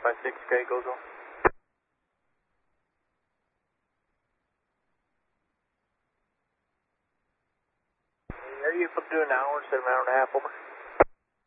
556K goes on. Are you able to do an hour instead of an hour and a half, over?